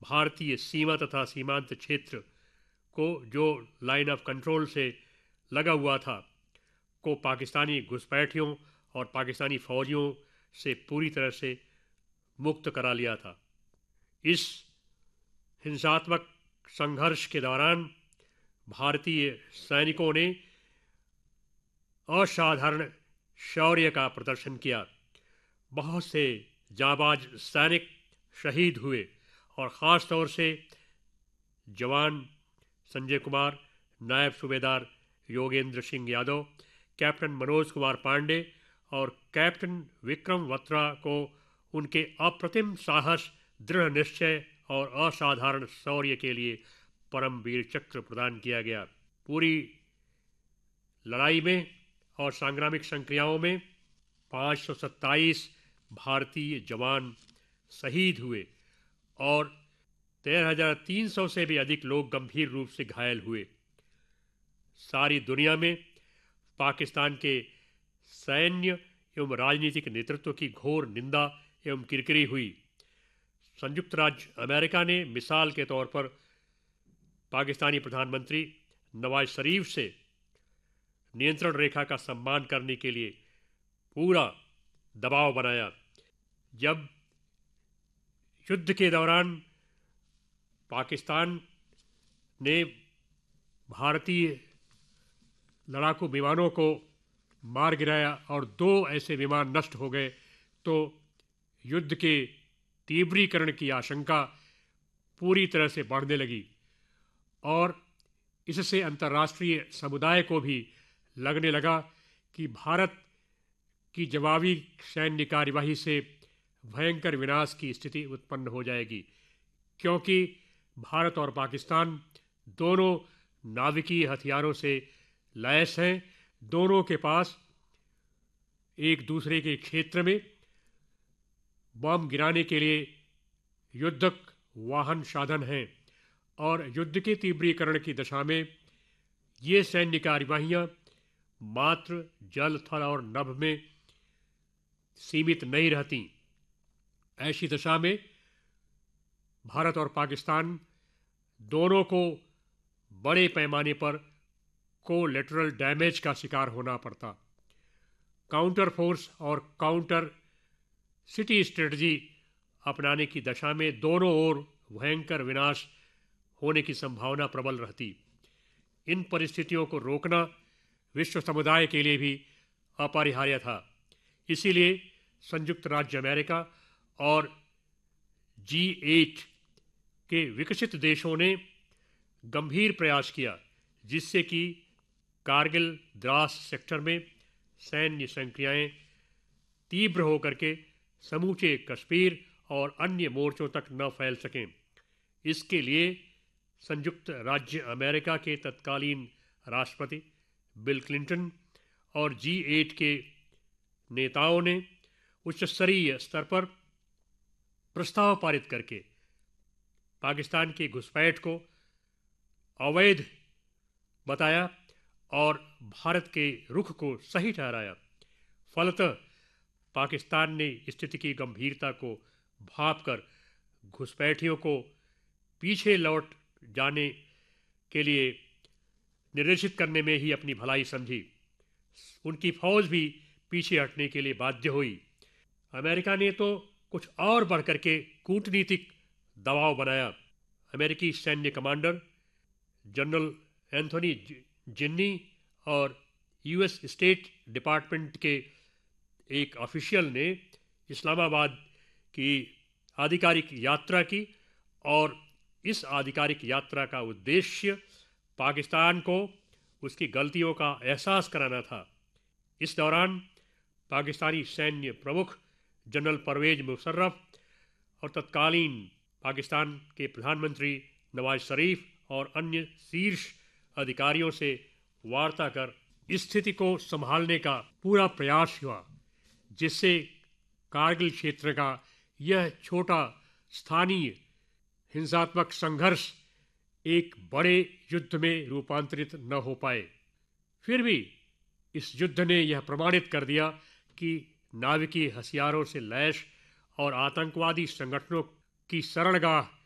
भारतीय सीमा तथा सीमांत क्षेत्र को, जो लाइन ऑफ कंट्रोल से लगा हुआ था, को पाकिस्तानी घुसपैठियों और पाकिस्तानी फौजियों से पूरी तरह से मुक्त करा लिया था। इस हिंसात्मक संघर्ष के दौरान भारतीय सैनिकों ने असाधारण शौर्य का प्रदर्शन किया। बहुत से जाबाज सैनिक शहीद हुए और ख़ास तौर से जवान संजय कुमार, नायब सूबेदार योगेंद्र सिंह यादव, कैप्टन मनोज कुमार पांडे और कैप्टन विक्रम बत्रा को उनके अप्रतिम साहस, दृढ़ निश्चय और असाधारण शौर्य के लिए परमवीर चक्र प्रदान किया गया। पूरी लड़ाई में और सांग्रामिक संक्रियाओं में 527 भारतीय जवान शहीद हुए और 13,300 से भी अधिक लोग गंभीर रूप से घायल हुए। सारी दुनिया में पाकिस्तान के सैन्य एवं राजनीतिक नेतृत्व की घोर निंदा एवं किरकिरी हुई। संयुक्त राज्य अमेरिका ने मिसाल के तौर पर पाकिस्तानी प्रधानमंत्री नवाज शरीफ से नियंत्रण रेखा का सम्मान करने के लिए पूरा दबाव बनाया। जब युद्ध के दौरान पाकिस्तान ने भारतीय लड़ाकू विमानों को मार गिराया और 2 ऐसे विमान नष्ट हो गए, तो युद्ध के तीव्रीकरण की आशंका पूरी तरह से बढ़ने लगी और इससे अंतर्राष्ट्रीय समुदाय को भी लगने लगा कि भारत की जवाबी सैन्य कार्यवाही से भयंकर विनाश की स्थिति उत्पन्न हो जाएगी, क्योंकि भारत और पाकिस्तान दोनों नाविकीय हथियारों से लैस हैं। दोनों के पास एक दूसरे के क्षेत्र में बम गिराने के लिए युद्धक वाहन साधन हैं और युद्ध के तीव्रीकरण की दशा में ये सैन्य कार्यवाहियाँ मात्र जल, थल और नभ में सीमित नहीं रहती। ऐसी दशा में भारत और पाकिस्तान दोनों को बड़े पैमाने पर कोलैटरल डैमेज का शिकार होना पड़ता। काउंटर फोर्स और काउंटर सिटी स्ट्रेटजी अपनाने की दशा में दोनों ओर भयंकर विनाश होने की संभावना प्रबल रहती। इन परिस्थितियों को रोकना विश्व समुदाय के लिए भी अपरिहार्य था। इसीलिए संयुक्त राज्य अमेरिका और G8 के विकसित देशों ने गंभीर प्रयास किया, जिससे कि कारगिल द्रास सेक्टर में सैन्य संक्रियाएं तीव्र होकर के समूचे कश्मीर और अन्य मोर्चों तक न फैल सकें। इसके लिए संयुक्त राज्य अमेरिका के तत्कालीन राष्ट्रपति बिल क्लिंटन और G8 के नेताओं ने उच्च स्तरीय स्तर पर प्रस्ताव पारित करके पाकिस्तान की घुसपैठ को अवैध बताया और भारत के रुख को सही ठहराया। फलतः पाकिस्तान ने स्थिति की गंभीरता को भांपकर घुसपैठियों को पीछे लौट जाने के लिए निर्देशित करने में ही अपनी भलाई समझी। उनकी फौज भी पीछे हटने के लिए बाध्य हुई। अमेरिका ने तो कुछ और बढ़कर के कूटनीतिक दबाव बनाया। अमेरिकी सैन्य कमांडर जनरल एंथोनी जिन्नी और यूएस स्टेट डिपार्टमेंट के एक ऑफिशियल ने इस्लामाबाद की आधिकारिक यात्रा की और इस आधिकारिक यात्रा का उद्देश्य पाकिस्तान को उसकी गलतियों का एहसास कराना था। इस दौरान पाकिस्तानी सैन्य प्रमुख जनरल परवेज मुशर्रफ और तत्कालीन पाकिस्तान के प्रधानमंत्री नवाज शरीफ और अन्य शीर्ष अधिकारियों से वार्ता कर स्थिति को संभालने का पूरा प्रयास हुआ, जिससे कारगिल क्षेत्र का यह छोटा स्थानीय हिंसात्मक संघर्ष एक बड़े युद्ध में रूपांतरित न हो पाए। फिर भी इस युद्ध ने यह प्रमाणित कर दिया कि नाविकीय हथियारों से लैस और आतंकवादी संगठनों की शरणगाह